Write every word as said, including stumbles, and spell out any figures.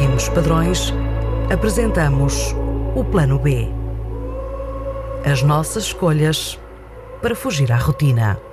seguimos padrões, apresentamos o Plano B. As nossas escolhas para fugir à rotina.